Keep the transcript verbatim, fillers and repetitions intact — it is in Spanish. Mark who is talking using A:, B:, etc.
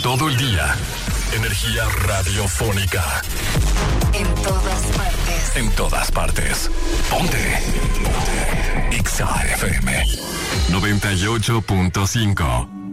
A: todo el día. Energía radiofónica.
B: En todas partes.
A: En todas partes. Ponte. Ponte. X A F M noventa y ocho punto cinco.